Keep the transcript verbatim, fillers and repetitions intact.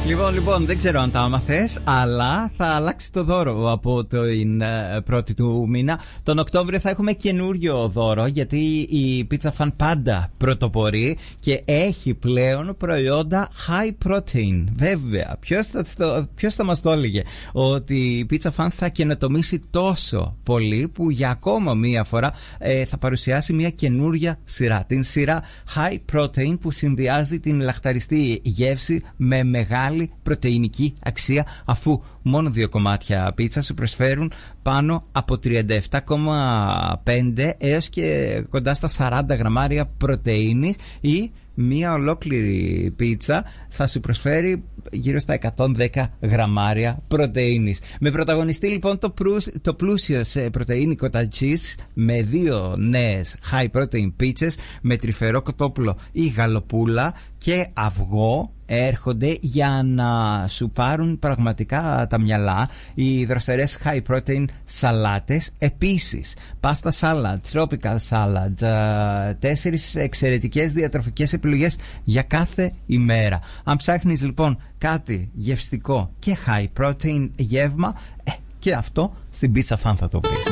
Λοιπόν, λοιπόν, δεν ξέρω αν τα άμαθες, αλλά θα αλλάξει το δώρο από την πρώτη του μήνα. Τον Οκτώβριο θα έχουμε καινούριο δώρο, γιατί η Pizza Fan πάντα πρωτοπορεί και έχει πλέον προϊόντα high protein. Βέβαια, ποιος θα, ποιος θα μας το έλεγε ότι η Pizza Fan θα καινοτομήσει τόσο πολύ που για ακόμα μία φορά ε, θα παρουσιάσει μια καινούρια σειρά. Την σειρά high protein που συνδυάζει την λαχταριστή γεύση με μεγάλη πρωτεϊνική αξία, αφού μόνο δύο κομμάτια πίτσα σου προσφέρουν πάνω από τριάντα επτά κόμμα πέντε έως και κοντά στα σαράντα γραμμάρια πρωτεΐνης, ή μία ολόκληρη πίτσα θα σου προσφέρει γύρω στα εκατόν δέκα γραμμάρια πρωτεΐνης. Με πρωταγωνιστή λοιπόν το, προύς, το πλούσιο σε πρωτεΐνη cottage cheese με δύο νέες high protein πίτσες με τρυφερό κοτόπουλο ή γαλοπούλα και αυγό έρχονται για να σου πάρουν πραγματικά τα μυαλά οι δροσερές high protein σαλάτες. Επίσης pasta salad, tropical salad, τέσσερις εξαιρετικές διατροφικές επιλογές για κάθε ημέρα. Αν ψάχνεις λοιπόν κάτι γευστικό και high protein γεύμα, ε, και αυτό στην Pizza Fan θα το βρεις.